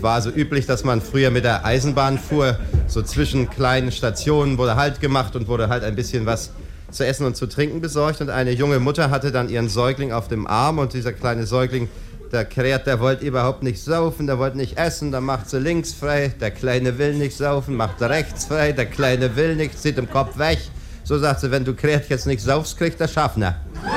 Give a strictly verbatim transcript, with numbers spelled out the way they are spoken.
war so üblich, dass man früher mit der Eisenbahn fuhr, so zwischen kleinen Stationen wurde Halt gemacht und wurde halt ein bisschen was zu essen und zu trinken besorgt. Und eine junge Mutter hatte dann ihren Säugling auf dem Arm und dieser kleine Säugling, der kräht, der wollte überhaupt nicht saufen, der wollte nicht essen, dann macht sie links frei, der Kleine will nicht saufen, macht rechts frei, der Kleine will nicht, zieht im Kopf weg. So sagt sie, wenn du kräht jetzt nicht saufst, kriegt der Schaffner.